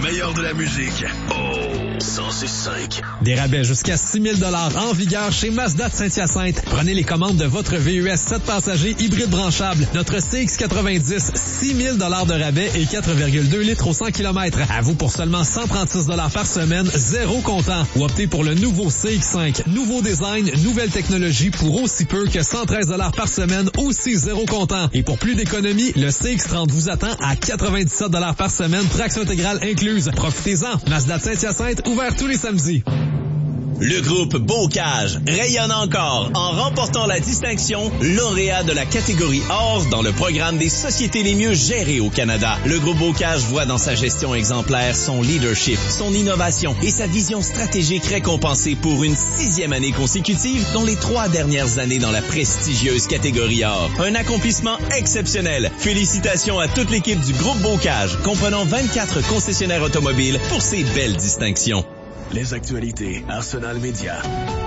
meilleur de la musique. Oh, 106.5. Des rabais jusqu'à 6 000 $ en vigueur chez Mazda de Saint-Hyacinthe. Prenez les commandes de votre VUS 7 passagers hybride branchable. Notre CX-90, 6 000 $ de rabais et 4,2 litres au 100 km. À vous pour seulement 136 $ par semaine, zéro comptant. Ou optez pour le nouveau CX-5. Nouveau design, nouvelle technologie pour aussi peu que 113 $ par semaine, aussi zéro comptant. Et pour plus d'économie, le CX-30 vous attend à 97 $ par semaine, traction intégrale incluse. Profitez-en. Mazda de Saint-Hyacinthe, ouvert tous les samedis. Le groupe Bocage rayonne encore en remportant la distinction lauréat de la catégorie Or dans le programme des sociétés les mieux gérées au Canada. Le groupe Bocage voit dans sa gestion exemplaire son leadership, son innovation et sa vision stratégique récompensée pour une 6e année consécutive, dont les 3 dernières années dans la prestigieuse catégorie Or. Un accomplissement exceptionnel. Félicitations à toute l'équipe du groupe Bocage, comprenant 24 concessionnaires automobiles pour ces belles distinctions. Les actualités Arsenal Média.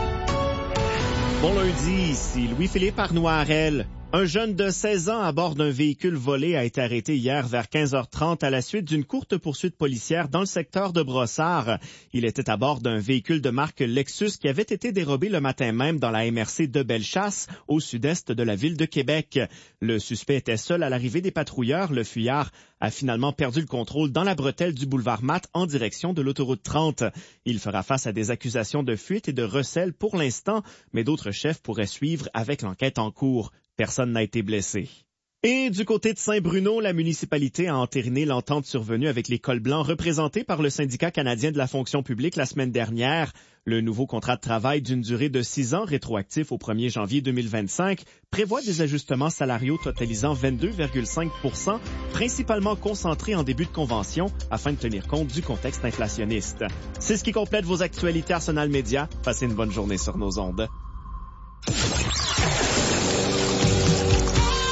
Bon lundi, ici Louis-Philippe Arnoirel. Un jeune de 16 ans à bord d'un véhicule volé a été arrêté hier vers 15h30 à la suite d'une courte poursuite policière dans le secteur de Brossard. Il était à bord d'un véhicule de marque Lexus qui avait été dérobé le matin même dans la MRC de Bellechasse, au sud-est de la ville de Québec. Le suspect était seul à l'arrivée des patrouilleurs. Le fuyard a finalement perdu le contrôle dans la bretelle du boulevard Matt en direction de l'autoroute 30. Il fera face à des accusations de fuite et de recel pour l'instant, mais d'autres chefs pourraient suivre avec l'enquête en cours. Personne n'a été blessé. Et du côté de Saint-Bruno, la municipalité a entériné l'entente survenue avec les cols blancs représentés par le syndicat canadien de la fonction publique la semaine dernière. Le nouveau contrat de travail d'une durée de 6 ans, rétroactif au 1er janvier 2025, prévoit des ajustements salariaux totalisant 22,5 %, principalement concentrés en début de convention, afin de tenir compte du contexte inflationniste. C'est ce qui complète vos actualités Arsenal Média. Passez une bonne journée sur nos ondes.